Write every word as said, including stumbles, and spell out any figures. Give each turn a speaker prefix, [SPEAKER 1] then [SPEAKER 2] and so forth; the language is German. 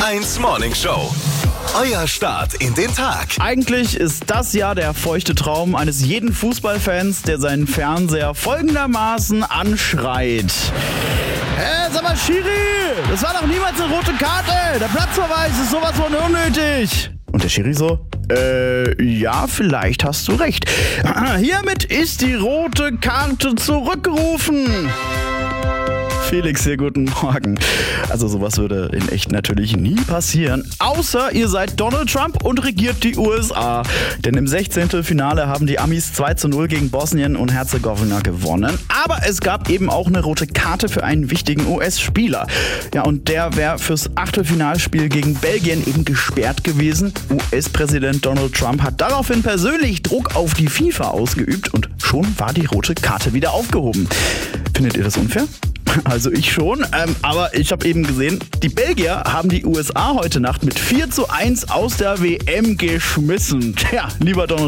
[SPEAKER 1] eins Morning Show. Euer Start in den Tag.
[SPEAKER 2] Eigentlich ist das ja der feuchte Traum eines jeden Fußballfans, der seinen Fernseher folgendermaßen anschreit. Hä, sag mal, Schiri, das war doch niemals eine rote Karte. Der Platzverweis ist sowas von unnötig. Und der Schiri so, äh, ja, vielleicht hast du recht. Hiermit ist die rote Karte zurückgerufen. Felix hier, guten Morgen. Also sowas würde in echt natürlich nie passieren, außer ihr seid Donald Trump und regiert die U S A. Denn im Sechzehntelfinale haben die Amis zwei zu null gegen Bosnien und Herzegowina gewonnen. Aber es gab eben auch eine rote Karte für einen wichtigen U S-Spieler. Ja, und der wäre fürs Achtelfinalspiel gegen Belgien eben gesperrt gewesen. U S-Präsident Donald Trump hat daraufhin persönlich Druck auf die FIFA ausgeübt und schon war die rote Karte wieder aufgehoben. Findet ihr das unfair? Also ich schon, ähm, aber ich habe eben gesehen, die Belgier haben die U S A heute Nacht mit vier zu eins aus der W M geschmissen. Tja, lieber Donald